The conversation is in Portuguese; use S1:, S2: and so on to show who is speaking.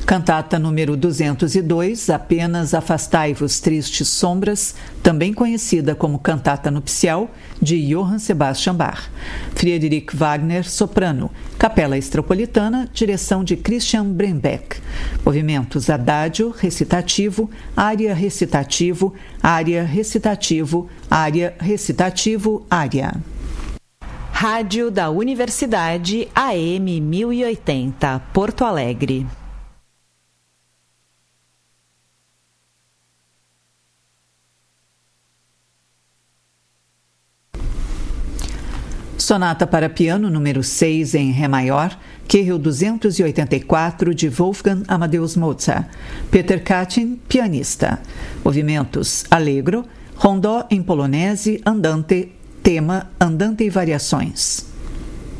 S1: Cantata número 202, Apenas Afastai-vos Tristes Sombras, também conhecida como Cantata Nupcial, de Johann Sebastian Bach. Friedrich Wagner, soprano. Capela Extrapolitana, direção de Christian Brembeck. Movimentos adágio, recitativo, área recitativo, área recitativo, área recitativo, área.
S2: Rádio da Universidade AM 1080, Porto Alegre.
S1: Sonata para piano número 6 em Ré maior, Querel 284 de Wolfgang Amadeus Mozart. Peter Katin, pianista. Movimentos allegro, rondó em polonese, andante, tema, andante e variações.